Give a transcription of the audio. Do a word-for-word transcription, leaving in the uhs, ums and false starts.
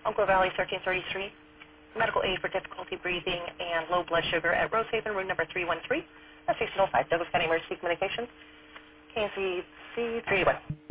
Umpqua Valley thirteen thirty-three. Medical aid for difficulty breathing and low blood sugar at Rosehaven, room number three one three. That's six oh five, Douglas County Emergency Communications. K N C C three one.